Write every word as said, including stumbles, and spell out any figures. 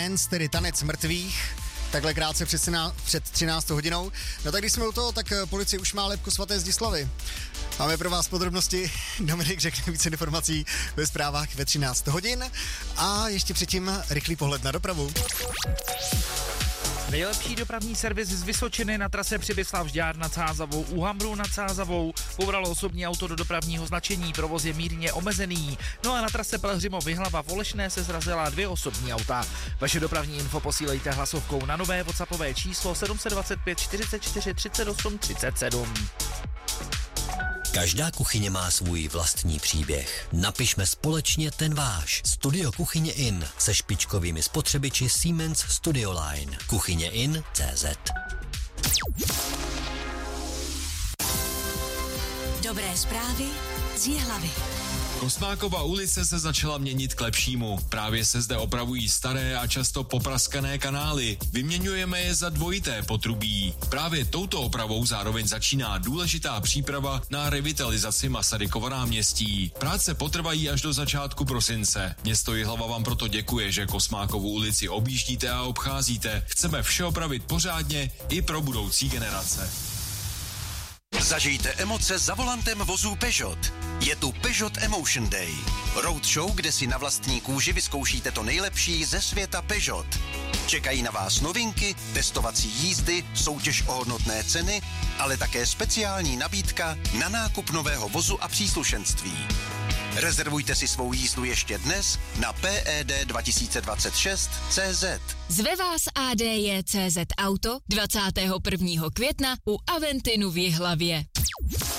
tedy tanec mrtvých, takhle krátce před, před třináctou hodinou. No tak když jsme u toho, tak policie už má lebku svaté Zdislavy. Máme pro vás podrobnosti, Dominik řekne více informací ve zprávách ve třináct hodin a ještě předtím rychlý pohled na dopravu. Nejlepší dopravní servis z Vysočiny na trase Přibyslav-Žďár nad Sázavou u Hamru nad Sázavou. Pobralo osobní auto do dopravního značení, provoz je mírně omezený. No a na trase Pelhřimov-Jihlava v Olešné se zrazila dvě osobní auta. Vaše dopravní info posílejte hlasovkou na nové WhatsAppové číslo sedm dva pět čtyřicet čtyři třicet osm třicet sedm. Každá kuchyně má svůj vlastní příběh. Napišme společně ten váš. Studio Kuchyně In se špičkovými spotřebiči Siemens Studio Line. kuchyně in tečka cé zet. Dobré zprávy z Jihlavy. Kosmákova ulice se začala měnit k lepšímu. Právě se zde opravují staré a často popraskané kanály. Vyměňujeme je za dvojité potrubí. Právě touto opravou zároveň začíná důležitá příprava na revitalizaci Masarykova náměstí. Práce potrvají až do začátku prosince. Město Jihlava vám proto děkuje, že Kosmákovu ulici objíždíte a obcházíte. Chceme vše opravit pořádně i pro budoucí generace. Zažijte emoce za volantem vozů Peugeot. Je tu Peugeot Emotion Day. Roadshow, kde si na vlastní kůži vyzkoušíte to nejlepší ze světa Peugeot. Čekají na vás novinky, testovací jízdy, soutěž o hodnotné ceny, ale také speciální nabídka na nákup nového vozu a příslušenství. Rezervujte si svou jízdu ještě dnes na P E D dva tisíce dvacet šest tečka cé zet. Zve vás A D J C Z Auto dvacátého prvního května u Aventinu v Jihlavě.